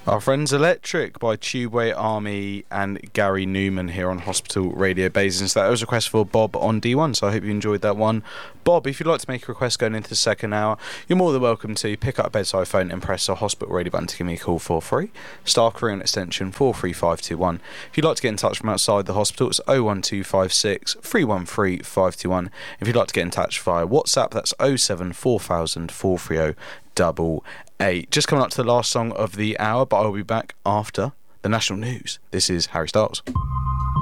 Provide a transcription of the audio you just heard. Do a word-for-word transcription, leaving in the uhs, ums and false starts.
Our friends Electric by Tubeway Army and Gary Newman here on Hospital Radio Basins. That was a request for Bob on D one, so I hope you enjoyed that one. Bob, if you'd like to make a request going into the second hour, you're more than welcome to pick up a bedside phone and press the Hospital Radio button to give me a call for free. Staff career and extension four three five two one. If you'd like to get in touch from outside the hospital, it's oh one two five six, three one three, five two one. If you'd like to get in touch via WhatsApp, that's oh seven four thousand, four three oh, double eight. Just coming up to the last song of the hour, but I'll be back after the national news. This is Harry Styles.